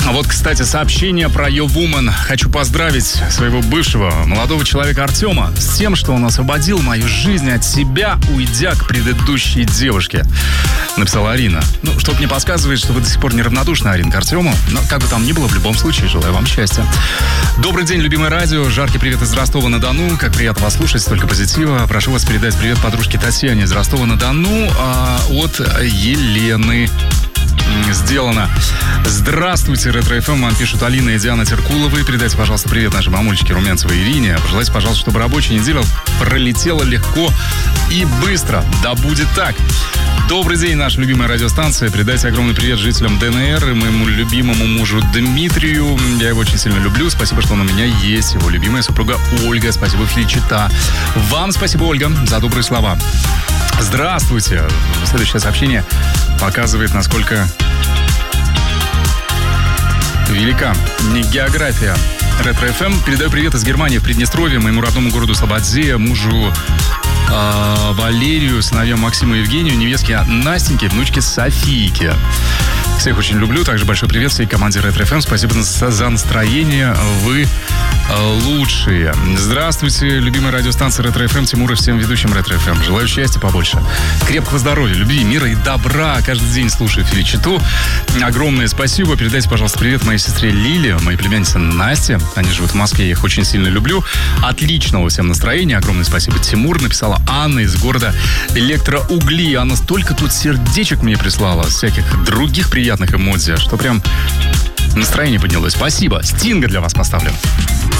А вот, кстати, сообщение про Yo Woman. Хочу поздравить своего бывшего молодого человека Артема с тем, что он освободил мою жизнь от себя, уйдя к предыдущей девушке. Написала Арина. Ну, что-то мне подсказывает, что вы до сих пор неравнодушны, Арина, к Артему. Но как бы там ни было, в любом случае, желаю вам счастья. Добрый день, любимое радио. Жаркий привет из Ростова-на-Дону. Как приятно вас слушать, столько позитива. Прошу вас передать привет подружке Татьяне из Ростова-на-Дону от Елены. Сделано. Здравствуйте, Ретро-ФМ. Вам пишут Алина и Диана Теркуловы. Передайте, пожалуйста, привет нашей мамулечке Румянцевой Ирине. Пожелайте, пожалуйста, чтобы рабочая неделя пролетела легко и быстро. Да будет так. Добрый день, наша любимая радиостанция. Передайте огромный привет жителям ДНР и моему любимому мужу Дмитрию. Я его очень сильно люблю. Спасибо, что он у меня есть. Его любимая супруга Ольга. Спасибо, Фличита. Вам спасибо, Ольга, за добрые слова. Здравствуйте. Следующее сообщение показывает, насколько велика не география Ретро-ФМ. Передаю привет из Германии в Приднестровье, моему родному городу Слободзе, мужу Валерию, сыновьям Максиму и Евгению, невестке Настеньке, внучке Софийке. Всех очень люблю. Также большой привет всей команде Ретро-ФМ. Спасибо за настроение. Вы лучшие. Здравствуйте, любимая радиостанция Ретро-ФМ. Тимур и всем ведущим Ретро-ФМ. Желаю счастья побольше. Крепкого здоровья, любви, мира и добра. Каждый день слушаю Филичиту. Огромное спасибо. Передайте, пожалуйста, привет моей сестре Лиле, моей племяннице Насте. Они живут в Москве, я их очень сильно люблю. Отличного всем настроения. Огромное спасибо. Тимур, написала Анна из города Электроугли. Она столько тут сердечек мне прислала, всяких других приятных эмодзи, что прям настроение поднялось. Спасибо. Стинга для вас поставлю.